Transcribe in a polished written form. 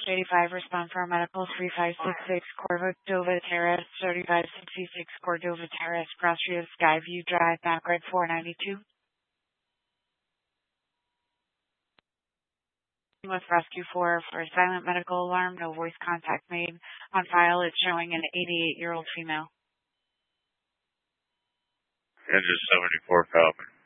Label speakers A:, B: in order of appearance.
A: 85, respond for medical 3566 Cordova Terrace, 3566 Cordova Terrace, Crossview Skyview Drive, Backward 492. With Rescue 4 for silent medical alarm, no voice contact made. On file, it's showing an 88-year-old female.
B: Engine 74 Falcon.